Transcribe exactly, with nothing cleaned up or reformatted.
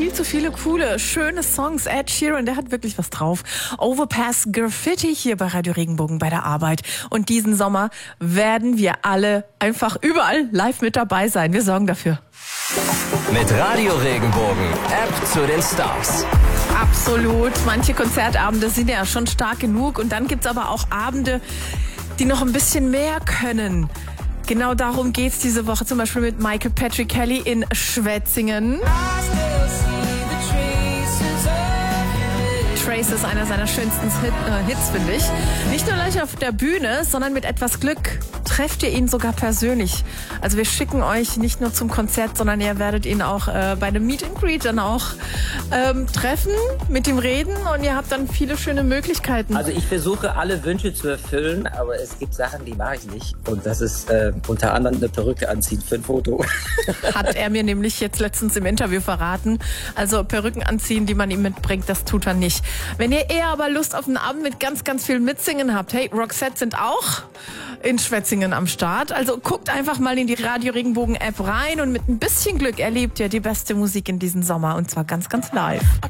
viel zu viele coole, schöne Songs. Ed Sheeran, der hat wirklich was drauf. Overpass Graffiti hier bei Radio Regenbogen bei der Arbeit. Und diesen Sommer werden wir alle einfach überall live mit dabei sein. Wir sorgen dafür. Mit Radio Regenbogen, App zu den Stars. Absolut. Manche Konzertabende sind ja schon stark genug. Und dann gibt's aber auch Abende, die noch ein bisschen mehr können. Genau darum geht's diese Woche, zum Beispiel mit Michael Patrick Kelly in Schwetzingen. Trace ist einer seiner schönsten Hit, äh, Hits, finde ich. Nicht nur live auf der Bühne, sondern mit etwas Glück trefft ihr ihn sogar persönlich. Also wir schicken euch nicht nur zum Konzert, sondern ihr werdet ihn auch äh, bei einem Meet and Greet dann auch ähm, treffen, mit ihm reden und ihr habt dann viele schöne Möglichkeiten. Also ich versuche alle Wünsche zu erfüllen, aber es gibt Sachen, die mache ich nicht. Und das ist äh, unter anderem eine Perücke anziehen für ein Foto. Hat er mir nämlich jetzt letztens im Interview verraten. Also Perücken anziehen, die man ihm mitbringt, das tut er nicht. Wenn ihr eher aber Lust auf einen Abend mit ganz, ganz viel Mitsingen habt, hey, Roxette sind auch in Schwetzingen am Start. Also guckt einfach mal in die Radio Regenbogen App rein und mit ein bisschen Glück erlebt ihr die beste Musik in diesem Sommer und zwar ganz, ganz live.